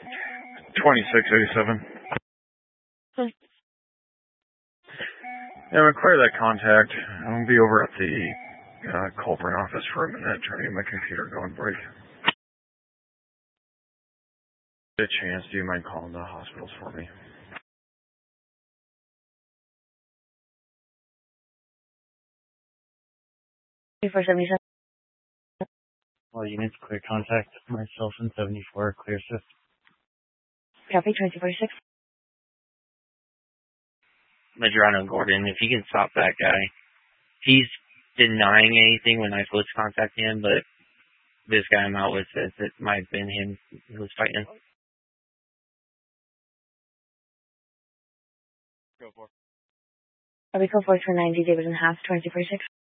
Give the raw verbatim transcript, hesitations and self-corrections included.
twenty-six eighty-seven. Hmm. Yeah, I'm clear that contact. I'm gonna be over at the uh, Colburn office for a minute, trying to get my computer going break. Get a chance, do you mind calling the hospitals for me? twenty-four seventy-seven. All units, clear contact. Myself and seventy-four, clear shift. Copy, twenty-two forty-six. Madrano Gordon, if you can stop that guy. He's denying anything when I supposed to contact him, but this guy I'm out with says it might have been him who was fighting. Go for it. Copy, code four two nine D, David and half, twenty-two forty-six.